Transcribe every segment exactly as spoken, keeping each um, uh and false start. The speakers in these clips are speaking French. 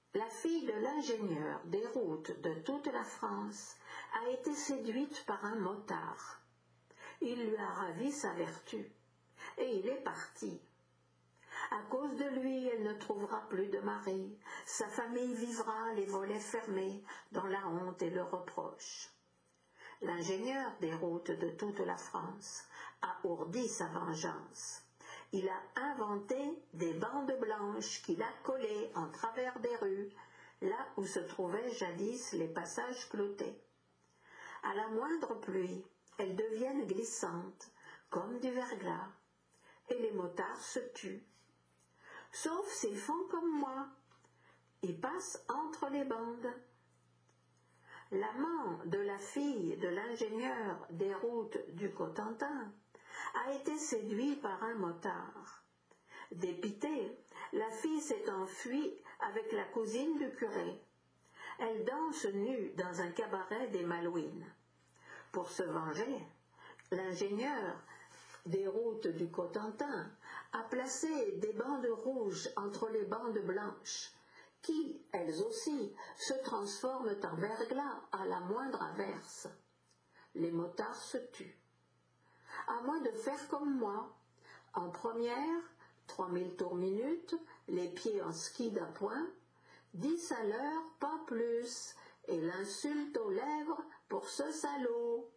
La fille de l'ingénieur des routes de toute la France a été séduite par un motard. Il lui a ravi sa vertu, et il est parti. À cause de lui, elle ne trouvera plus de mari. Sa famille vivra les volets fermés, dans la honte et le reproche. L'ingénieur des routes de toute la France a ourdi sa vengeance. Il a inventé des bandes blanches qu'il a collées en travers des rues, là où se trouvaient jadis les passages clotés. À la moindre pluie, elles deviennent glissantes, comme du verglas, et les motards se tuent. Sauf s'ils font comme moi, ils passent entre les bandes. L'amant de la fille de l'ingénieur des routes du Cotentin a été séduit par un motard. Dépitée, la fille s'est enfuie avec la cousine du curé. Elle danse nue dans un cabaret des Malouines. Pour se venger, l'ingénieur des routes du Cotentin a placé des bandes rouges entre les bandes blanches, qui, elles aussi, se transforment en verglas à la moindre averse. Les motards se tuent. À moins de faire comme moi. En première, trois mille tours minute, les pieds en ski d'appoint, dix à l'heure, pas plus, et l'insulte aux lèvres pour ce salaud.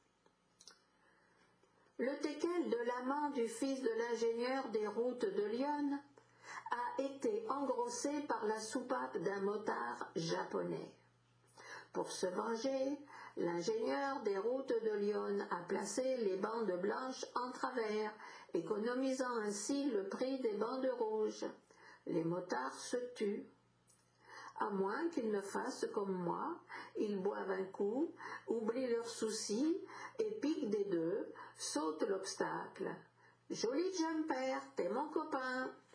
Le teckel de l'amant du fils de l'ingénieur des routes de Lyon a été engrossé par la soupape d'un motard japonais. Pour se venger, l'ingénieur des routes de Lyon a placé les bandes blanches en travers, économisant ainsi le prix des bandes rouges. Les motards se tuent. À moins qu'ils ne fassent comme moi, ils boivent un coup, oublient leurs soucis et piquent des deux, sautent l'obstacle. Joli jumper, t'es mon copain.